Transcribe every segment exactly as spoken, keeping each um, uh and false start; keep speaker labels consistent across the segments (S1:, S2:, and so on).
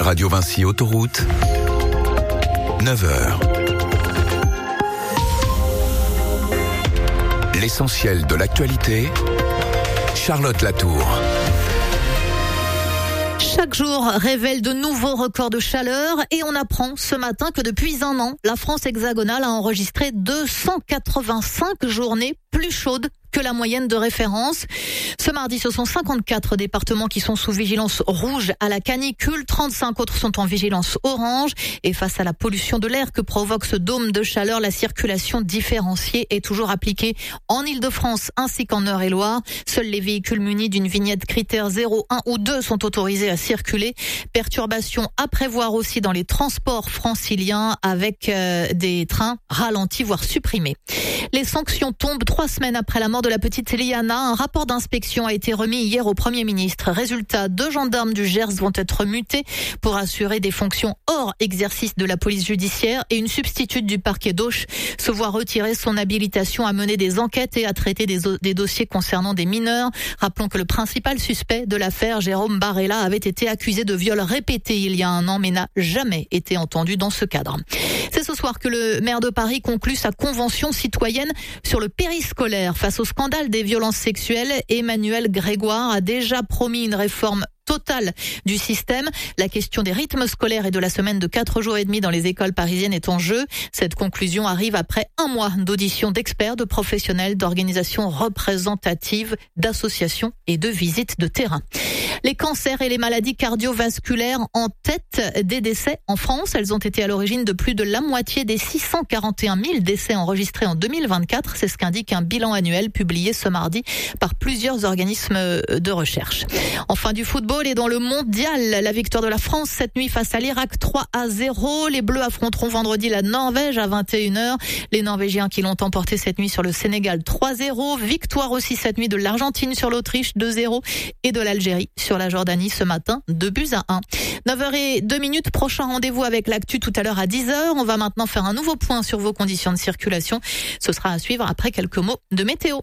S1: Radio Vinci Autoroute, neuf heures. L'essentiel de l'actualité, Charlotte Latour.
S2: Chaque jour révèle de nouveaux records de chaleur et on apprend ce matin que depuis un an, la France hexagonale a enregistré deux cent quatre-vingt-cinq journées plus chaudes que la moyenne de référence. Ce mardi, ce sont cinquante-quatre départements qui sont sous vigilance rouge à la canicule. trente-cinq autres sont en vigilance orange. Et face à la pollution de l'air que provoque ce dôme de chaleur, la circulation différenciée est toujours appliquée en Île-de-France ainsi qu'en Eure-et-Loire. Seuls les véhicules munis d'une vignette critère zéro, un ou deux sont autorisés à circuler. Perturbations à prévoir aussi dans les transports franciliens avec euh, des trains ralentis voire supprimés. Les sanctions tombent trois semaines après la mort de la petite Liana. Un rapport d'inspection a été remis hier au Premier ministre. Résultat, deux gendarmes du Gers vont être mutés pour assurer des fonctions hors exercice de la police judiciaire et une substitute du parquet d'Auch se voit retirer son habilitation à mener des enquêtes et à traiter des, des dossiers concernant des mineurs. Rappelons que le principal suspect de l'affaire, Jérôme Barella, avait été accusé de viol répété il y a un an mais n'a jamais été entendu dans ce cadre. C'est ce soir que le maire de Paris conclut sa convention citoyenne sur le périscolaire. Face au scandale des violences sexuelles, Emmanuel Grégoire a déjà promis une réforme totale du système. La question des rythmes scolaires et de la semaine de quatre jours et demi dans les écoles parisiennes est en jeu. Cette conclusion arrive après un mois d'auditions d'experts, de professionnels, d'organisations représentatives, d'associations et de visites de terrain. Les cancers et les maladies cardiovasculaires en tête des décès en France. Elles ont été à l'origine de plus de la moitié des six cent quarante et un mille décès enregistrés en deux mille vingt-quatre. C'est ce qu'indique un bilan annuel publié ce mardi par plusieurs organismes de recherche. Enfin, du football et dans le mondial, la victoire de la France cette nuit face à l'Irak trois à zéro. Les Bleus affronteront vendredi la Norvège à vingt et une heures. Les Norvégiens qui l'ont emporté cette nuit sur le Sénégal trois zéro. Victoire aussi cette nuit de l'Argentine sur l'Autriche deux zéro et de l'Algérie sur la Jordanie ce matin deux buts à un. neuf heures zéro deux minutes, prochain rendez-vous avec l'actu tout à l'heure à dix heures. On va maintenant faire un nouveau point sur vos conditions de circulation. Ce sera à suivre après quelques mots de météo.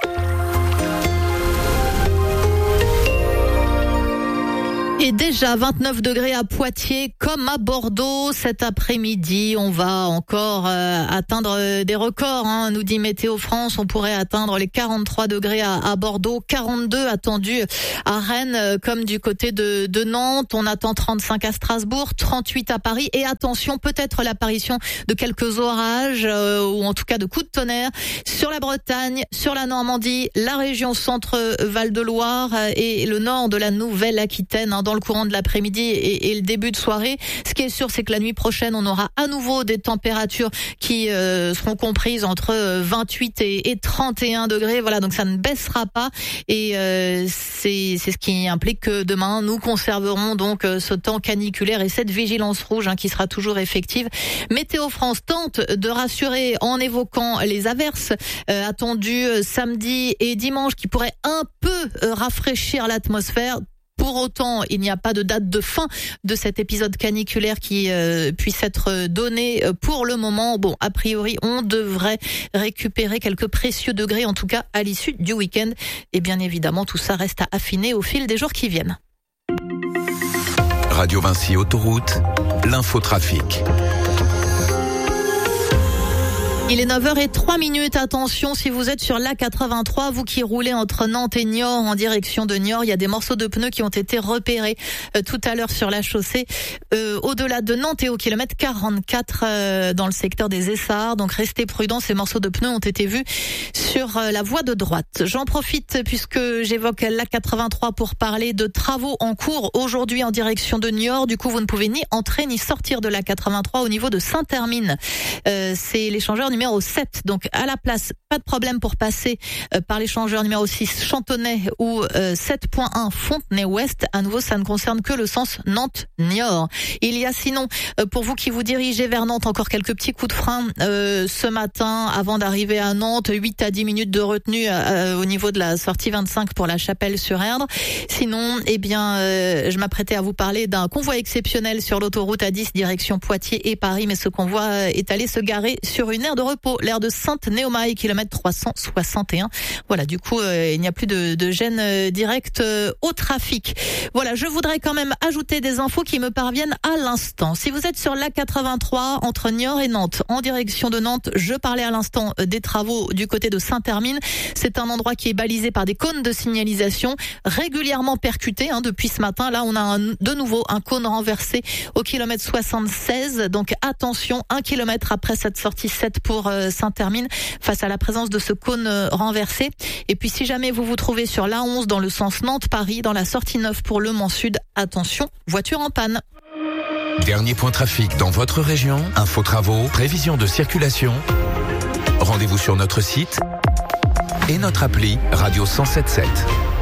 S2: Et déjà vingt-neuf degrés à Poitiers comme à Bordeaux cet après-midi. On va encore euh, atteindre des records, hein, nous dit Météo France. On pourrait atteindre les quarante-trois degrés à, à Bordeaux, quarante-deux attendus à Rennes euh, comme du côté de, de Nantes. On attend trente-cinq à Strasbourg, trente-huit à Paris. Et attention, peut-être l'apparition de quelques orages euh, ou en tout cas de coups de tonnerre sur la Bretagne, sur la Normandie, la région centre-Val-de-Loire euh, et le nord de la Nouvelle-Aquitaine, hein, dans le courant de l'après-midi et, et le début de soirée. Ce qui est sûr, c'est que la nuit prochaine, on aura à nouveau des températures qui euh, seront comprises entre vingt-huit et, et trente et un degrés. Voilà, donc ça ne baissera pas et euh, c'est, c'est ce qui implique que demain, nous conserverons donc euh, ce temps caniculaire et cette vigilance rouge hein, qui sera toujours effective. Météo France tente de rassurer en évoquant les averses euh, attendues euh, samedi et dimanche qui pourraient un peu euh, rafraîchir l'atmosphère. Pour autant, il n'y a pas de date de fin de cet épisode caniculaire qui euh, puisse être donné pour le moment. Bon, a priori, on devrait récupérer quelques précieux degrés, en tout cas à l'issue du week-end. Et bien évidemment, tout ça reste à affiner au fil des jours qui viennent.
S1: Radio Vinci Autoroute, l'infotrafic.
S2: Il est neuf heures zéro trois minutes. Attention, si vous êtes sur l'A quatre-vingt-trois, vous qui roulez entre Nantes et Niort en direction de Niort, il y a des morceaux de pneus qui ont été repérés euh, tout à l'heure sur la chaussée euh, au-delà de Nantes et au kilomètre quarante-quatre euh, dans le secteur des Essarts. Donc restez prudents, ces morceaux de pneus ont été vus sur euh, la voie de droite. J'en profite puisque j'évoque l'A quatre-vingt-trois pour parler de travaux en cours aujourd'hui en direction de Niort. Du coup, vous ne pouvez ni entrer ni sortir de l'A quatre-vingt-trois au niveau de Saint-Hermine. Euh, c'est l'échangeur numéro sept. Donc à la place, pas de problème pour passer euh, par l'échangeur numéro six Chantonnay ou euh, sept point un Fontenay-Ouest. À nouveau, ça ne concerne que le sens Nantes-Niort. Il y a sinon, euh, pour vous qui vous dirigez vers Nantes, encore quelques petits coups de frein euh, ce matin avant d'arriver à Nantes. huit à dix minutes de retenue euh, au niveau de la sortie vingt-cinq pour la Chapelle-sur-Erdre. Sinon, eh bien, euh, je m'apprêtais à vous parler d'un convoi exceptionnel sur l'autoroute A dix direction Poitiers et Paris, mais ce convoi est allé se garer sur une aire de repos, l'aire de Sainte-Néomaille, kilomètre trois cent soixante et un. Voilà, du coup, euh, il n'y a plus de, de gêne euh, directe euh, au trafic. Voilà, je voudrais quand même ajouter des infos qui me parviennent à l'instant. Si vous êtes sur l'A quatre-vingt-trois entre Niort et Nantes, en direction de Nantes, je parlais à l'instant des travaux du côté de Saint-Hermine. C'est un endroit qui est balisé par des cônes de signalisation régulièrement percutés hein, depuis ce matin. Là, on a un, de nouveau un cône renversé au kilomètre soixante-seize. Donc attention, un kilomètre après cette sortie sept pour euh, Saint-Hermine, face à la présence de ce cône euh, renversé. Et puis si jamais vous vous trouvez sur l'A onze dans le sens Nantes-Paris, dans la sortie neuf pour Le Mans Sud, attention, voiture en panne.
S1: Dernier point trafic dans votre région, info travaux, prévision de circulation. Rendez-vous sur notre site et notre appli Radio cent sept sept.